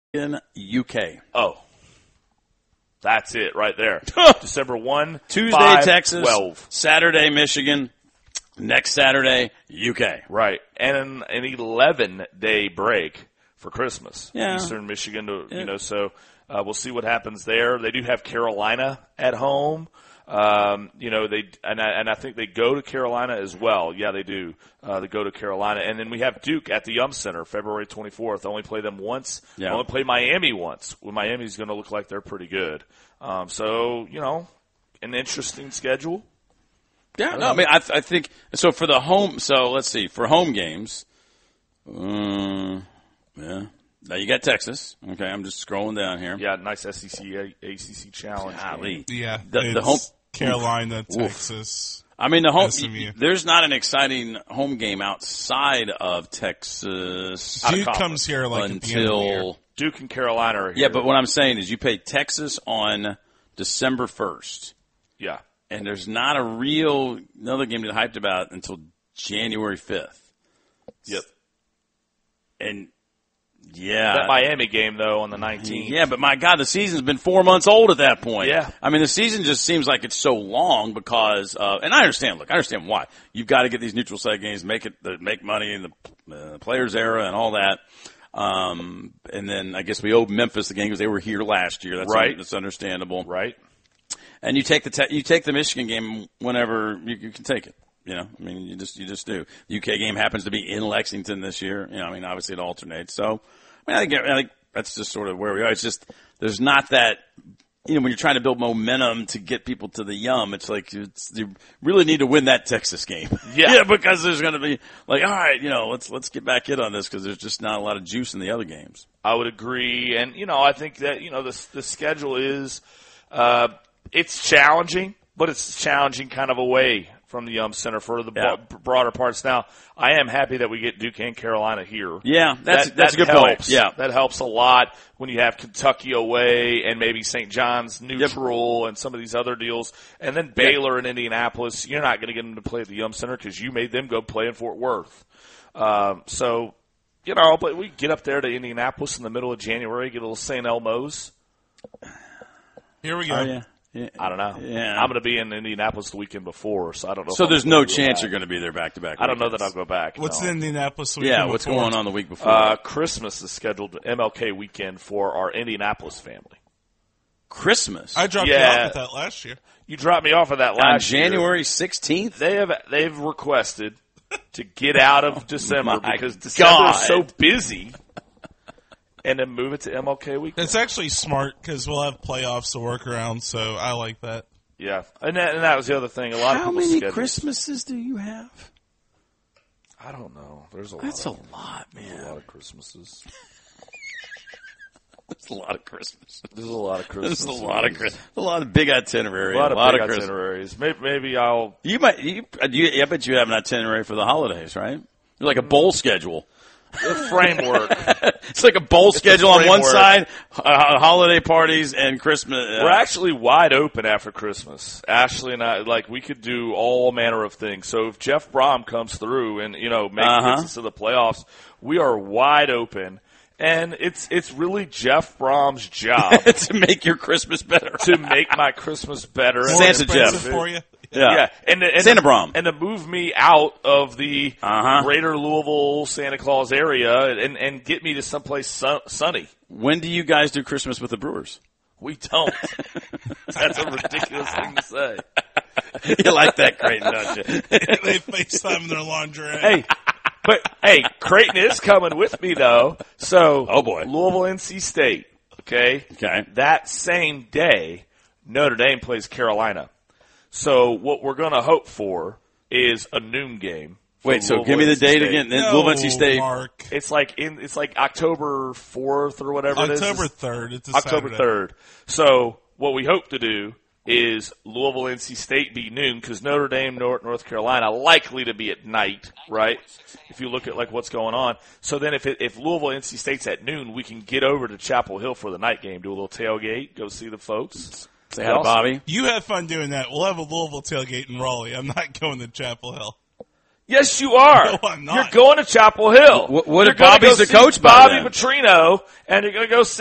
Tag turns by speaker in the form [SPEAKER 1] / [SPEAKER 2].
[SPEAKER 1] in UK.
[SPEAKER 2] Oh. That's it right there. December 1,
[SPEAKER 1] Tuesday,
[SPEAKER 2] 5,
[SPEAKER 1] Texas.
[SPEAKER 2] 12.
[SPEAKER 1] Saturday, Michigan. Next Saturday, UK.
[SPEAKER 2] Right. And an 11-day break for Christmas.
[SPEAKER 1] Yeah.
[SPEAKER 2] Eastern Michigan, so we'll see what happens there. They do have Carolina at home. I think they go to Carolina as well. Yeah, they do. They go to Carolina. And then we have Duke at the Yum Center, February 24th. Only play them once.
[SPEAKER 1] Yeah.
[SPEAKER 2] Only play Miami once. Well, Miami's going to look like they're pretty good. So, an interesting schedule.
[SPEAKER 1] Yeah, no, I mean, I think so for the home. So let's see for home games. Yeah, now you got Texas. Okay, I'm just scrolling down here.
[SPEAKER 2] Yeah, nice SEC ACC challenge.
[SPEAKER 1] Golly.
[SPEAKER 3] Yeah,
[SPEAKER 1] the home
[SPEAKER 3] Carolina, Texas.
[SPEAKER 1] I mean, the home.
[SPEAKER 3] SMU.
[SPEAKER 1] There's not an exciting home game outside of Texas.
[SPEAKER 3] Duke comes here like at the end of the year.
[SPEAKER 2] Duke and Carolina are here.
[SPEAKER 1] Yeah, but what I'm saying is you play Texas on December 1st.
[SPEAKER 2] Yeah.
[SPEAKER 1] And there's not another game to get hyped about until January 5th.
[SPEAKER 2] Yep.
[SPEAKER 1] And, yeah.
[SPEAKER 2] That Miami game, though, on the 19th.
[SPEAKER 1] Yeah, but my God, the season's been 4 months old at that point.
[SPEAKER 2] Yeah.
[SPEAKER 1] I mean, the season just seems like it's so long because, and I understand why. You've got to get these neutral site games, make money in the players era and all that. And then I guess we owe Memphis the game because they were here last year. That's
[SPEAKER 2] right.
[SPEAKER 1] That's understandable.
[SPEAKER 2] Right.
[SPEAKER 1] And you take the Michigan game whenever you can take it. I mean, you just do. The UK game happens to be in Lexington this year. I mean, obviously it alternates. So, I think that's just sort of where we are. It's just there's not that. When you're trying to build momentum to get people to the Yum, it's like you really need to win that Texas game.
[SPEAKER 2] Yeah,
[SPEAKER 1] because there's going to be like, all right, let's get back in on this because there's just not a lot of juice in the other games.
[SPEAKER 2] I would agree, and I think that the schedule is. It's challenging, but it's challenging kind of away from the Yum Center for the broader parts. Now, I am happy that we get Duke and Carolina here.
[SPEAKER 1] Yeah, that's a good
[SPEAKER 2] helps.
[SPEAKER 1] point. Yeah,
[SPEAKER 2] that helps a lot when you have Kentucky away and maybe St. John's neutral and some of these other deals. And then Baylor and Indianapolis, you're not going to get them to play at the Yum Center because you made them go play in Fort Worth. But we get up there to Indianapolis in the middle of January, get a little St. Elmo's.
[SPEAKER 3] Here we go.
[SPEAKER 1] Oh, yeah. Yeah.
[SPEAKER 2] I don't know.
[SPEAKER 1] Yeah.
[SPEAKER 2] I'm going to be in Indianapolis the weekend before, so I don't know.
[SPEAKER 1] So there's no chance you're going to be there back-to-back
[SPEAKER 2] I don't know that I'll go back.
[SPEAKER 3] What's
[SPEAKER 2] no.
[SPEAKER 3] in Indianapolis the weekend
[SPEAKER 1] what's
[SPEAKER 3] before?
[SPEAKER 1] going on the week before?
[SPEAKER 2] Christmas is scheduled MLK weekend for our Indianapolis family.
[SPEAKER 1] Christmas?
[SPEAKER 3] I dropped you off at that last year.
[SPEAKER 2] You dropped me off of that last year.
[SPEAKER 1] On January 16th?
[SPEAKER 2] They've requested to get out of December because December is so busy. And then move it to MLK weekend.
[SPEAKER 3] It's actually smart because we'll have playoffs to work around, so I like that.
[SPEAKER 2] Yeah, and that was the other thing. A lot of
[SPEAKER 1] How
[SPEAKER 2] people's
[SPEAKER 1] many
[SPEAKER 2] schedules.
[SPEAKER 1] Christmases do you have?
[SPEAKER 2] I don't know. There's a lot.
[SPEAKER 1] That's a lot, man.
[SPEAKER 2] There's a lot of Christmases.
[SPEAKER 1] There's a lot of Christmas.
[SPEAKER 2] There's a lot of Christmas.
[SPEAKER 1] There's a lot of Christmas. A lot of big itinerary.
[SPEAKER 2] A lot of big
[SPEAKER 1] Christmas.
[SPEAKER 2] itineraries. Maybe I'll.
[SPEAKER 1] I bet you have an itinerary for the holidays, right? You're like a bowl schedule.
[SPEAKER 2] The framework.
[SPEAKER 1] It's like a bowl schedule on one side, holiday parties, and Christmas.
[SPEAKER 2] We're actually wide open after Christmas. Ashley and I, we could do all manner of things. So if Jeff Brom comes through and, gets us to the playoffs, we are wide open. And it's really Jeff Brom's job
[SPEAKER 1] to make your Christmas better.
[SPEAKER 2] To make my Christmas better.
[SPEAKER 1] Santa Jeff.
[SPEAKER 3] For you.
[SPEAKER 2] Yeah. And
[SPEAKER 1] Santa Brom.
[SPEAKER 2] And to move me out of the greater Louisville, Santa Claus area and get me to someplace sunny.
[SPEAKER 1] When do you guys do Christmas with the Brewers?
[SPEAKER 2] We don't. That's a ridiculous thing to say.
[SPEAKER 1] You like that, Creighton, don't you?
[SPEAKER 3] They FaceTime their lingerie.
[SPEAKER 2] Hey, Creighton is coming with me, though. So,
[SPEAKER 1] oh boy.
[SPEAKER 2] Louisville, NC State, okay? That same day, Notre Dame plays Carolina. So what we're going to hope for is a noon game.
[SPEAKER 1] Wait, so give me the date again. Louisville, NC State.
[SPEAKER 3] Mark.
[SPEAKER 2] It's like October 4th or whatever it is.
[SPEAKER 3] October 3rd. It's a
[SPEAKER 2] October
[SPEAKER 3] Saturday.
[SPEAKER 2] 3rd. So what we hope to do is Louisville, NC State be noon because Notre Dame, North Carolina likely to be at night, right? If you look at what's going on. So then if Louisville, NC State's at noon, we can get over to Chapel Hill for the night game, do a little tailgate, go see the folks.
[SPEAKER 1] Say hi to Bobby.
[SPEAKER 3] You have fun doing that. We'll have a Louisville tailgate in Raleigh. I'm not going to Chapel Hill.
[SPEAKER 2] Yes, you are.
[SPEAKER 3] No, I'm not.
[SPEAKER 2] You're going to Chapel Hill.
[SPEAKER 1] What if Bobby's the coach by
[SPEAKER 2] Bobby
[SPEAKER 1] then?
[SPEAKER 2] Petrino, and you're going to go see